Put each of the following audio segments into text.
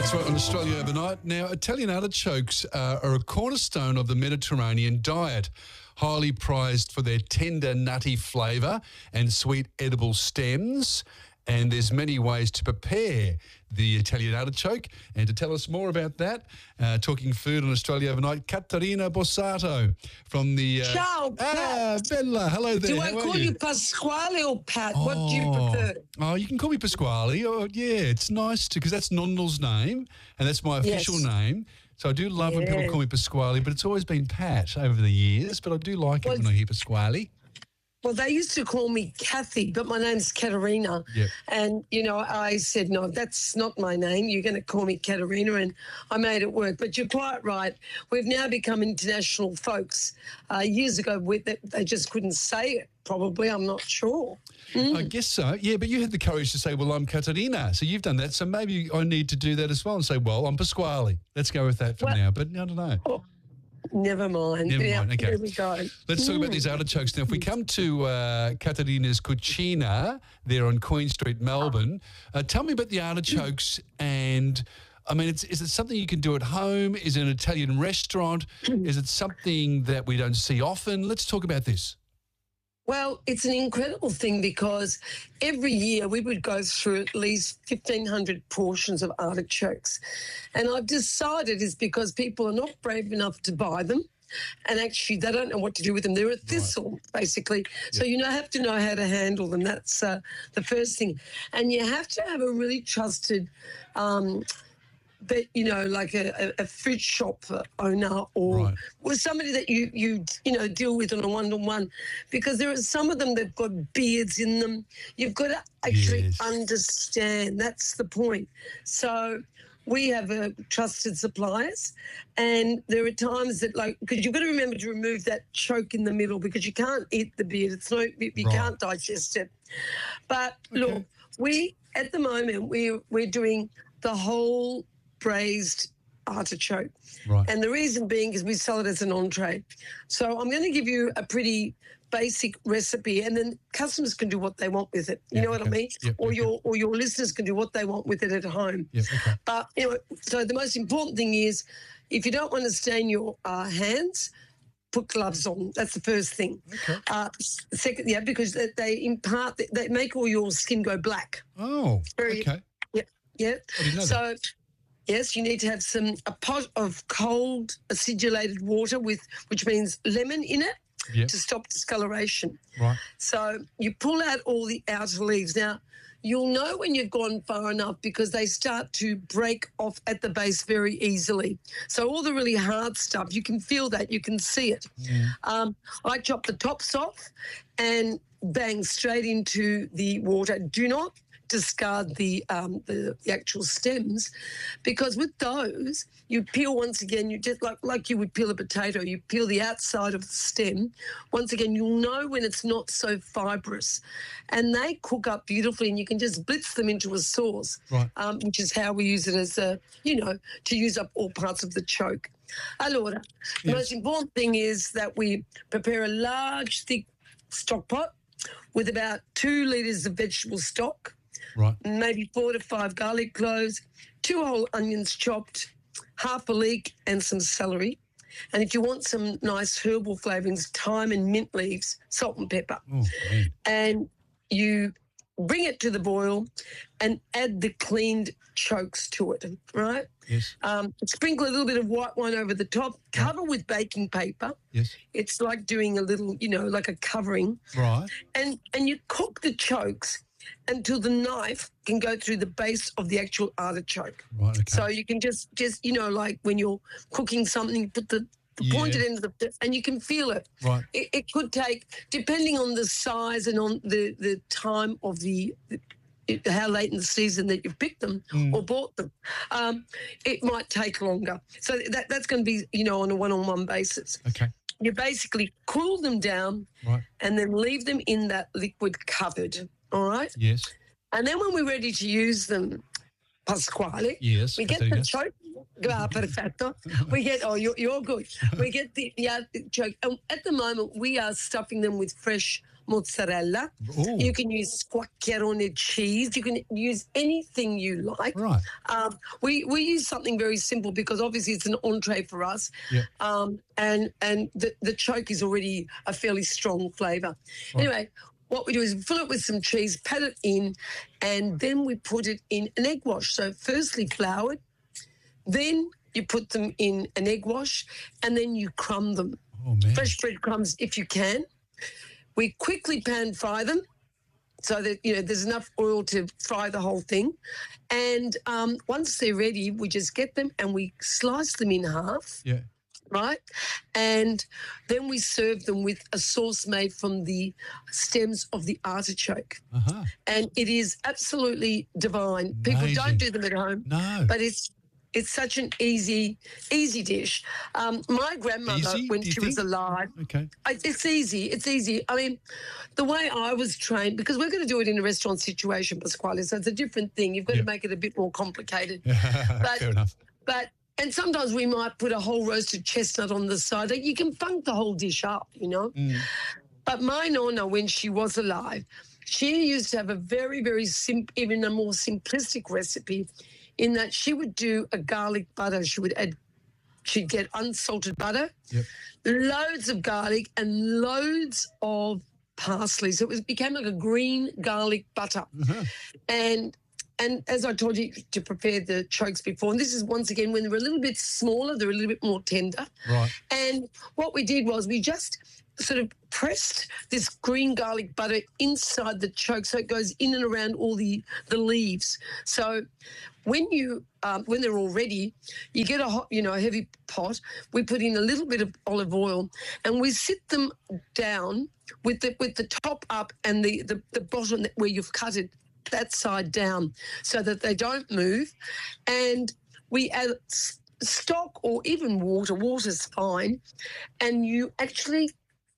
That's right, on Australia Overnight. Now, Italian artichokes are a cornerstone of the Mediterranean diet, highly prized for their tender, nutty flavour and sweet edible stems. And there's many ways to prepare the Italian artichoke. And to tell us more about that, talking food on Australia Overnight, Caterina Bossato from the... Ciao, Pat. Bella. Hello there. Do I call you Pasquale or Pat? What do you prefer? Oh, you can call me Pasquale. Oh, yeah, it's nice because that's Nondel's name and that's my official name. So I do love when people call me Pasquale, but it's always been Pat over the years. But I do like it when I hear Pasquale. Well, they used to call me Kathy, but my name's Caterina. Yep. And, you know, I said, no, that's not my name. You're going to call me Caterina, and I made it work. But you're quite right. We've now become international folks. Years ago, they just couldn't say it, probably. I'm not sure. I guess so. Yeah, but you had the courage to say, well, I'm Caterina. So you've done that. So maybe I need to do that as well and say, well, I'm Pasquale. Let's go with that for now. But I don't know. Oh, never mind. Okay. There we go. Let's talk about these artichokes. Now, if we come to Caterina's Cucina there on Queen Street, Melbourne, tell me about the artichokes and... I mean, is it something you can do at home? Is it an Italian restaurant? Is it something that we don't see often? Let's talk about this. Well, it's an incredible thing because every year we would go through at least 1,500 portions of artichokes. And I've decided it's because people are not brave enough to buy them. And actually, they don't know what to do with them. They're a thistle, basically. So you have to know how to handle them. That's the first thing. And you have to have a really trusted like a fruit shop owner or somebody that you deal with on a one-to-one, because there are some of them that've got beards in them. You've got to actually understand. That's the point. So we have trusted suppliers, and there are times that, because you've got to remember to remove that choke in the middle because you can't eat the beard. You can't digest it. But look, at the moment we're doing the whole braised artichoke. And the reason being is we sell it as an entree. So I'm going to give you a pretty basic recipe, and then customers can do what they want with it. You know what I mean? Or your listeners can do what they want with it at home. But, so the most important thing is, if you don't want to stain your hands, put gloves on. That's the first thing. Second, because they make all your skin go black. Oh, okay. So... yes, you need to have a pot of cold acidulated water which means lemon in it to stop discoloration. So you pull out all the outer leaves. Now, you'll know when you've gone far enough because they start to break off at the base very easily. So all the really hard stuff, you can feel that, you can see it. I chop the tops off and bang straight into the water. Do not discard the actual stems, because with those you peel once again. You just like you would peel a potato. You peel the outside of the stem. Once again, you'll know when it's not so fibrous, and they cook up beautifully. And you can just blitz them into a sauce, which is how we use it as to use up all parts of the choke. Allora, the most important thing is that we prepare a large, thick stock pot with about 2 litres of vegetable stock. Maybe 4 to 5 garlic cloves, 2 whole onions chopped, half a leek and some celery. And if you want some nice herbal flavourings, thyme and mint leaves, salt and pepper. And you bring it to the boil and add the cleaned chokes to it, right? Sprinkle a little bit of white wine over the top, cover with baking paper. It's like doing a little, like a covering. And you cook the chokes until the knife can go through the base of the actual artichoke. So you can just like when you're cooking something, you put the pointed end of and you can feel it. It could take, depending on the size and on the time of how late in the season that you picked them or bought them, it might take longer. So that's going to be, on a one-on-one basis. You basically cool them down and then leave them in that liquid covered. All right? And then when we're ready to use them, Pasquale, we get the choke. Perfetto. We get, you're good. We get the choke. And at the moment, we are stuffing them with fresh mozzarella. Ooh. You can use squacchiarone cheese. You can use anything you like. Right. We use something very simple because obviously it's an entree for us. Yeah. And the choke is already a fairly strong flavour. Right. Anyway, what we do is fill it with some cheese, pat it in, and then we put it in an egg wash. So firstly floured, then you put them in an egg wash, and then you crumb them. Oh, man. Fresh breadcrumbs if you can. We quickly pan fry them so that, there's enough oil to fry the whole thing. And once they're ready, we just get them and we slice them in half. Yeah. Right? And then we serve them with a sauce made from the stems of the artichoke. Uh-huh. And it is absolutely divine. People Amazing. don't do them at home. No. But it's such an easy dish. My grandmother, when she was alive, it's easy. I mean, the way I was trained, because we're going to do it in a restaurant situation, Pasquale, so it's a different thing. You've got to make it a bit more complicated. Fair enough. And sometimes we might put a whole roasted chestnut on the side. You can funk the whole dish up, Mm. But my nonna, when she was alive, she used to have a very, very even a more simplistic recipe in that she would do a garlic butter. She'd get unsalted butter, loads of garlic and loads of parsley. So it became like a green garlic butter. Uh-huh. And as I told you to prepare the chokes before, and this is once again when they're a little bit smaller, they're a little bit more tender. Right. And what we did was we just sort of pressed this green garlic butter inside the choke so it goes in and around all the leaves. So when they're all ready, you get a hot, a heavy pot. We put in a little bit of olive oil and we sit them down with the top up and the bottom where you've cut it that side down so that they don't move. And we add stock or even water. Water's fine. And you actually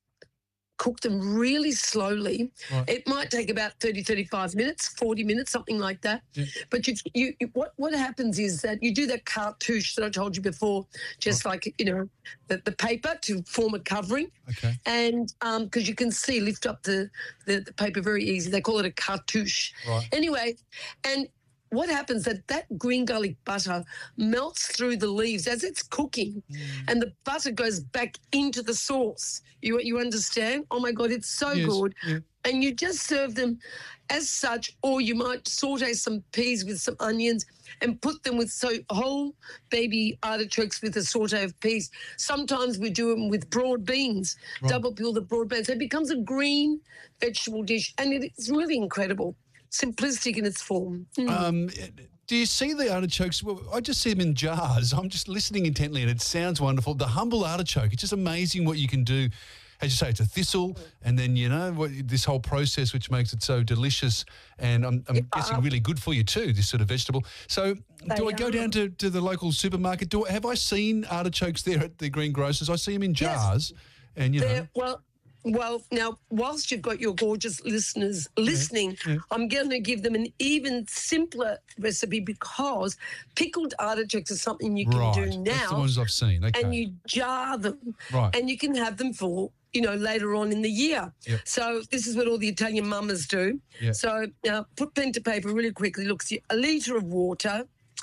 cook them really slowly. Right. It might take about 30, 35 minutes, 40 minutes, something like that. Yeah. But what happens is that you do that cartouche that I told you before, just like, the paper to form a covering. Okay. And because you can lift up the paper very easy. They call it a cartouche. Right. Anyway, and what happens that green garlic butter melts through the leaves as it's cooking and the butter goes back into the sauce. You understand? Oh, my God, it's so good. Yeah. And you just serve them as such, or you might saute some peas with some onions and put them with whole baby artichokes with a saute of peas. Sometimes we do them with broad beans, double peel the broad beans. So it becomes a green vegetable dish, and it's really incredible. Simplistic in its form. Do you see the artichokes? Well, I just see them in jars. I'm just listening intently and it sounds wonderful. The humble artichoke, it's just amazing what you can do. As you say, it's a thistle and then, this whole process which makes it so delicious and I'm guessing really good for you too, this sort of vegetable. So do I go down to the local supermarket? Have I seen artichokes there at the greengrocers? I see them in jars and, Well, now, whilst you've got your gorgeous listeners listening, I'm going to give them an even simpler recipe because pickled artichokes is something you can do now. That's the ones I've seen. Okay. And you jar them and you can have them for, later on in the year. Yep. So this is what all the Italian mamas do. Yep. So now put pen to paper really quickly. Look, see, a litre of water,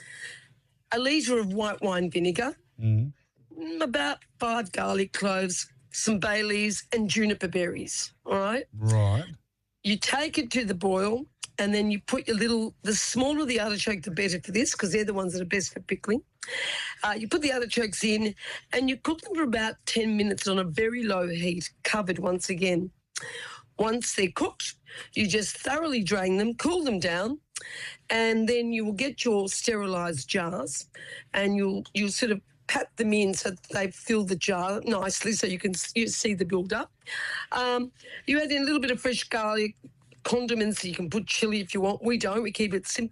a litre of white wine vinegar, about 5 garlic cloves, some bay leaves and juniper berries, all right? Right. You take it to the boil and then you put the smaller the artichoke, the better for this because they're the ones that are best for pickling. You put the artichokes in and you cook them for about 10 minutes on a very low heat, covered once again. Once they're cooked, you just thoroughly drain them, cool them down, and then you will get your sterilised jars and you'll sort of pat them in so that they fill the jar nicely so you see the build-up. You add in a little bit of fresh garlic, condiments. You can put chilli if you want. We don't. We keep it simple.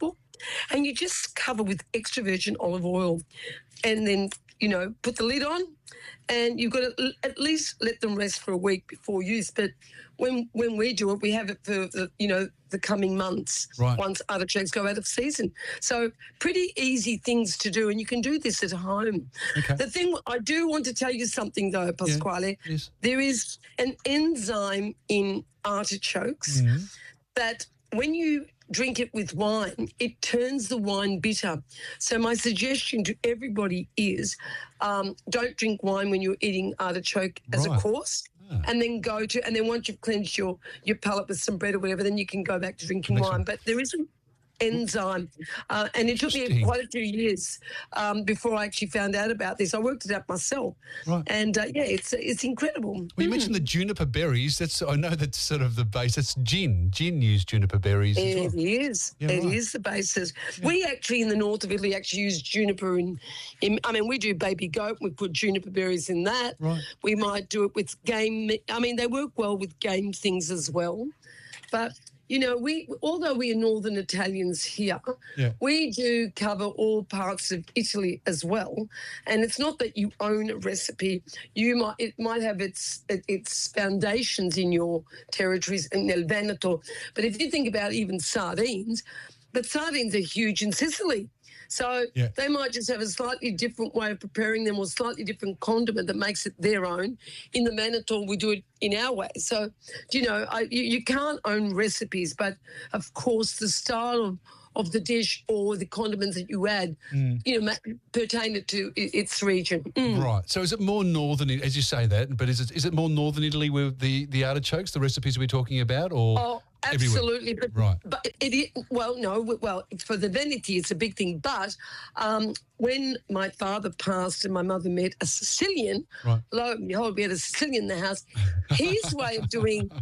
and you just cover with extra virgin olive oil, and then, you know, put the lid on, and you've got to at least let them rest for a week before use. But when we do it, we have it for the coming months, once artichokes go out of season. So pretty easy things to do, and you can do this at home. Okay. The thing, I do want to tell you something though, Pasquale. Yeah, yes. There is an enzyme in artichokes that when you drink it with wine, it turns the wine bitter. So my suggestion to everybody is don't drink wine when you're eating artichoke as a course. And then once you've cleansed your palate with some bread or whatever, then you can go back to drinking wine. But there is an enzyme, and it took me quite a few years before I actually found out about this. I worked it out myself, and it's incredible. Well, you mentioned the juniper berries. I know that's sort of the base. It's gin. Gin used juniper berries. It is. Yeah, it is the basis. Yeah. We actually in the north of Italy actually use juniper in. I mean, we do baby goat. We put juniper berries in that. Right. We might do it with game. I mean, they work well with game things as well, but. You know, although we are Northern Italians here, we do cover all parts of Italy as well. And it's not that you own a recipe. It might have its foundations in your territories in El Veneto. But if you think about even sardines, but sardines are huge in Sicily. So they might just have a slightly different way of preparing them or slightly different condiment that makes it their own. In the Veneto, we do it in our way. So, you know, you can't own recipes, but, of course, the style of the dish or the condiments that you add, you know, pertain it to its region. Right. So is it more northern, as you say that, but is it more northern Italy with the artichokes, the recipes we're talking about, or absolutely. But for the Veneti, it's a big thing. But when my father passed and my mother met a Sicilian, lo and behold, we had a Sicilian in the house. His way of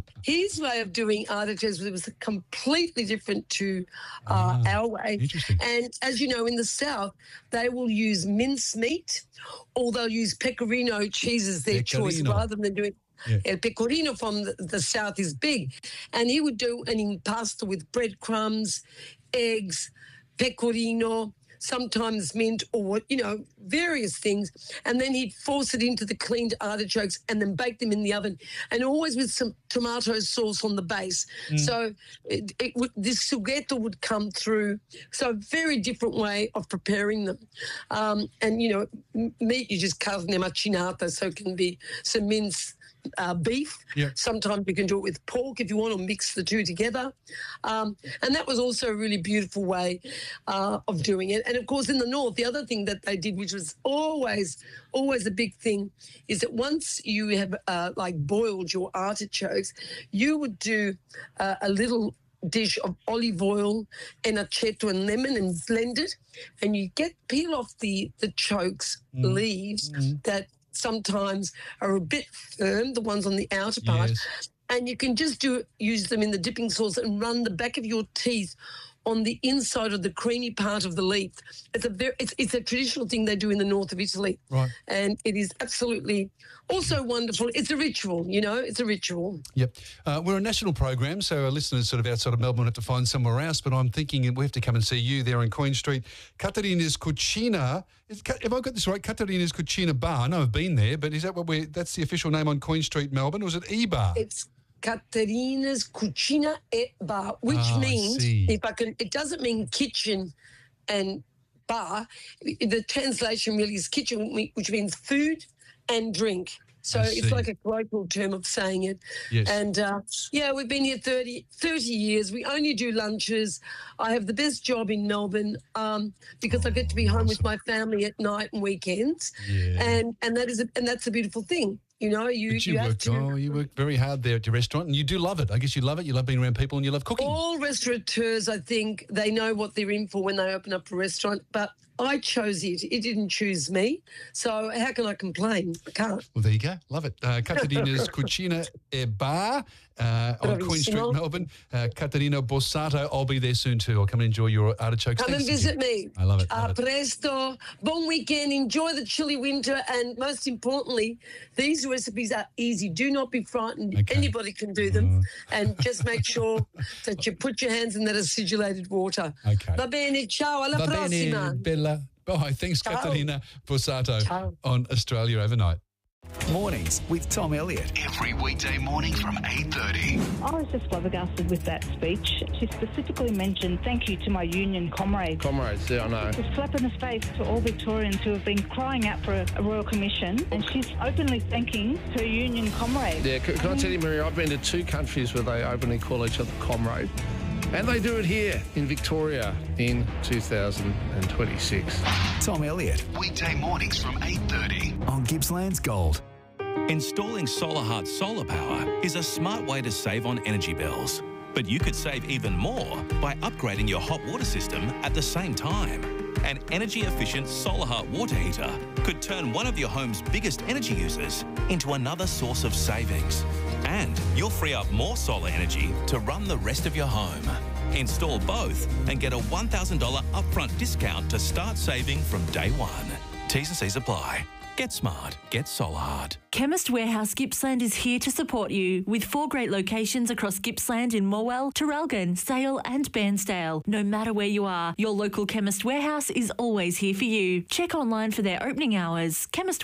doing artichokes was completely different to our way. Interesting. And as you know, in the South, they will use mincemeat, or they'll use pecorino cheese as their choice rather than doing. El pecorino from the South is big, and he would do an impasto with breadcrumbs, eggs, pecorino, sometimes mint, or, you know, various things, and then he'd force it into the cleaned artichokes and then bake them in the oven, and always with some tomato sauce on the base. So this sughetto would come through. So a very different way of preparing them. And, you know, meat, you just carne macinata, so it can be some mince, beef. Sometimes you can do it with pork if you want to mix the two together. And that was also a really beautiful way of doing it. And, of course, in the north, the other thing that they did, which was always a big thing, is that once you have, boiled your artichokes, you would do a little dish of olive oil and aceto and lemon and blend it, and you peel off the chokes leaves that sometimes are a bit firm, the ones on the outer part, and you can just use them in the dipping sauce and run the back of your teeth on the inside of the creamy part of the leaf. It's a traditional thing they do in the north of Italy, and it is absolutely also wonderful. It's a ritual, you know. It's a ritual. Yep. We're a national program, so our listeners sort of outside of Melbourne have to find somewhere else, but I'm thinking we have to come and see you there on Queen Street. Caterina's Cucina. Have I got this right? Caterina's Cucina Bar. I know I've been there, but is that that's the official name on Queen Street, Melbourne, or is it E-Bar? It's Caterina's Cucina e Bar, which means, it doesn't mean kitchen and bar. The translation really is kitchen, which means food and drink. So it's like a colloquial term of saying it. Yes. And, we've been here 30 years. We only do lunches. I have the best job in Melbourne because I get to be home with my family at night and weekends. Yeah. And that's a beautiful thing. You know, you work very hard there at your restaurant, and you do love it. I guess you love it. You love being around people, and you love cooking. All restaurateurs, I think, they know what they're in for when they open up a restaurant, but I chose it. It didn't choose me. So how can I complain? I can't. Well, there you go. Love it. Caterina's Cucina e Bar. on Queen Street, Melbourne. Caterina Borsato, I'll be there soon too. I'll come and enjoy your artichokes. Come and visit me. I love it. Presto. Bon weekend. Enjoy the chilly winter. And most importantly, these recipes are easy. Do not be frightened. Okay. Anybody can do them. And just make sure that you put your hands in that acidulated water. Okay. Va bene. Ciao. Alla prossima. Bene, Bella. Bye. Thanks, Ciao. Caterina Borsato. Ciao. On Australia Overnight. Mornings with Tom Elliott. Every weekday morning from 8:30. I was just flabbergasted with that speech. She specifically mentioned thank you to my union comrades. Comrades, yeah, I know. It's a slap in the face to all Victorians who have been crying out for a Royal Commission, and she's openly thanking her union comrades. Yeah, can I tell you, Maria, I've been to 2 countries where they openly call each other comrade. And they do it here in Victoria in 2026. Tom Elliott. Weekday mornings from 8:30. On Gippsland's Gold. Installing SolarHeart solar power is a smart way to save on energy bills. But you could save even more by upgrading your hot water system at the same time. An energy-efficient SolarHeart water heater could turn one of your home's biggest energy users into another source of savings. And you'll free up more solar energy to run the rest of your home. Install both and get a $1,000 upfront discount to start saving from day one. T's and C's apply. Get smart. Get SolarHeart. Chemist Warehouse Gippsland is here to support you with 4 great locations across Gippsland in Morwell, Traralgon, Sale and Bairnsdale. No matter where you are, your local Chemist Warehouse is always here for you. Check online for their opening hours.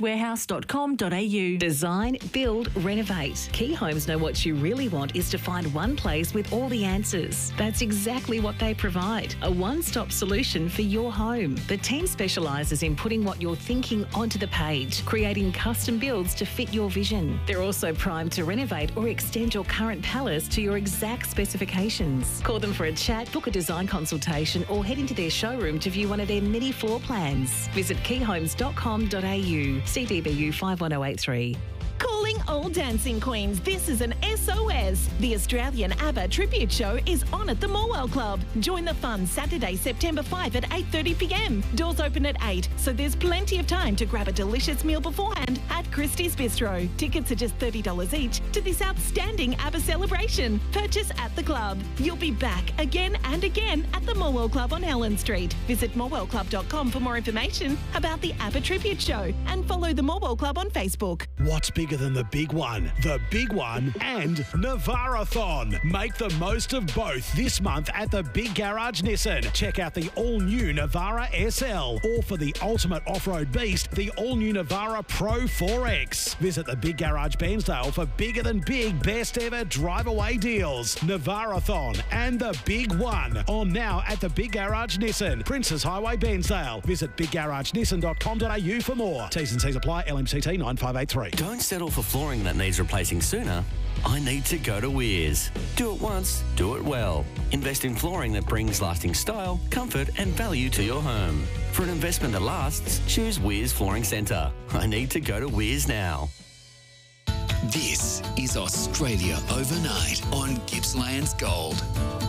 chemistwarehouse.com.au. Design, build, renovate. Key Homes know what you really want is to find one place with all the answers. That's exactly what they provide. A one-stop solution for your home. The team specialises in putting what you're thinking onto the page, creating custom builds to fit your vision. They're also primed to renovate or extend your current palace to your exact specifications. Call them for a chat, book a design consultation or head into their showroom to view one of their many floor plans. Visit keyhomes.com.au. CDBU 51083. Calling all dancing queens, this is an SOS. The Australian ABBA Tribute Show is on at the Morwell Club. Join the fun Saturday, September 5 at 8:30pm. Doors open at 8, so there's plenty of time to grab a delicious meal beforehand at Christie's Bistro. Tickets are just $30 each to this outstanding ABBA celebration. Purchase at the club. You'll be back again and again at the Morwell Club on Helen Street. Visit morwellclub.com for more information about the ABBA Tribute Show and follow the Morwell Club on Facebook. What's bigger than the big one? The big one and Navarathon. Make the most of both this month at the Big Garage Nissan. Check out the all-new Navara SL, or for the ultimate off-road beast, the all-new Navara Pro 4X. Visit the Big Garage Bairnsdale for bigger than big best ever drive-away deals. Navarathon and the big one on now at the Big Garage Nissan, Princes Highway, Bairnsdale. Visit biggaragenissan.com.au for more. T's and C's apply. LMCT 9583. Don't settle for flooring that needs replacing sooner. I need to go to Weirs. Do it once, do it well. Invest in flooring that brings lasting style, comfort and value to your home. For an investment that lasts, choose Weirs Flooring Centre. I need to go to Weirs now. This is Australia Overnight on Gippsland's Gold.